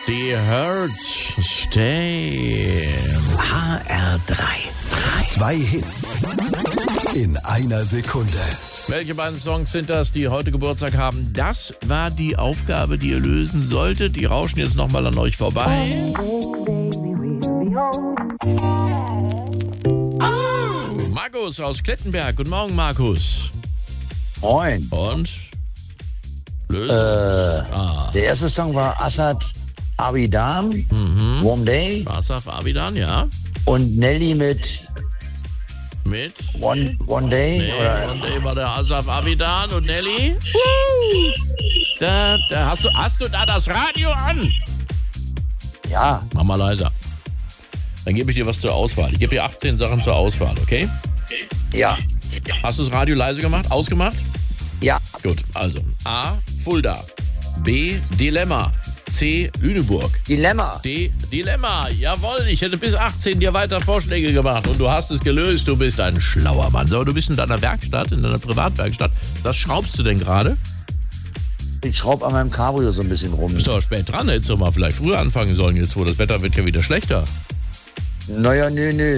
Die Hurts Stay. HR3. 2 Hits in einer Sekunde. Welche beiden Songs sind das, die heute Geburtstag haben? Das war die Aufgabe, die ihr lösen solltet. Die rauschen jetzt nochmal an euch vorbei. Markus aus Klettenberg. Guten Morgen, Markus. Moin. Und? Lösen? Der erste Song war Asad Abidam, Warm Day. Asaf Abidan, ja. Und Nelly mit Mit? One Day. Nee, oder? One Day war der Asaf Abidan und Nelly. Da hast du da das Radio an? Ja, Mach mal leiser. Dann gebe ich dir was zur Auswahl. Ich gebe dir 18 Sachen zur Auswahl, okay? ja, Hast du das Radio leise gemacht? Ausgemacht? ja. Gut, also A. Fulda. B. Dilemma. C. Lüneburg. Dilemma. D. Dilemma. Jawohl, ich hätte bis 18 dir weiter Vorschläge gemacht und du hast es gelöst. Du bist ein schlauer Mann. So, du bist in deiner Werkstatt, in deiner Privatwerkstatt. Was schraubst du denn gerade? Ich schraube an meinem Cabrio so ein bisschen rum. Bist doch spät dran. Hättest du mal vielleicht früher anfangen sollen, jetzt wo das Wetter wird ja wieder schlechter. Naja, nö.